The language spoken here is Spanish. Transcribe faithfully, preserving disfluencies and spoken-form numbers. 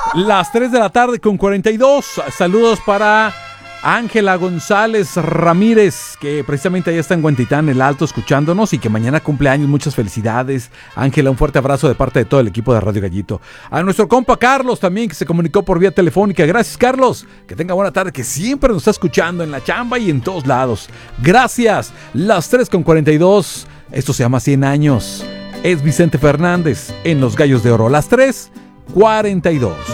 Las tres de la tarde con cuarenta y dos. Saludos para Ángela González Ramírez, que precisamente allá está en Huentitán, el Alto, escuchándonos, y que mañana cumpleaños. Muchas felicidades, Ángela. Un fuerte abrazo de parte de todo el equipo de Radio Gallito. A nuestro compa Carlos también, que se comunicó por vía telefónica. Gracias, Carlos. Que tenga buena tarde, que siempre nos está escuchando en la chamba y en todos lados. Gracias. Las tres con cuarenta y dos. Esto se llama cien años. Es Vicente Fernández en Los Gallos de Oro. Las tres cuarenta y dos.